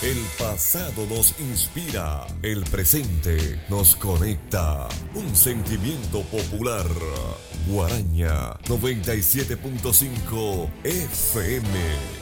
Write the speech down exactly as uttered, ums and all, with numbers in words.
El pasado nos inspira, el presente nos conecta. Un sentimiento popular. Guaraña noventa y siete punto cinco F M.